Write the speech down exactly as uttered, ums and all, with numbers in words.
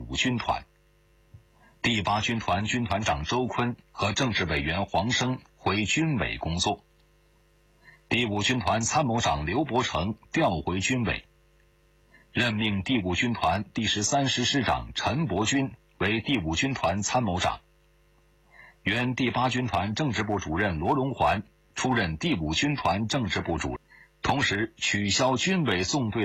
五军团。第八军团军团长周坤和政治委员黄生回军委工作。第五军团参谋长刘伯承调回军委，任命第五军团第十三师师长陈伯钧为第五军团参谋长。原第八军团政治部主任罗荣桓出任第五军团政治部主任，同时取消军委纵队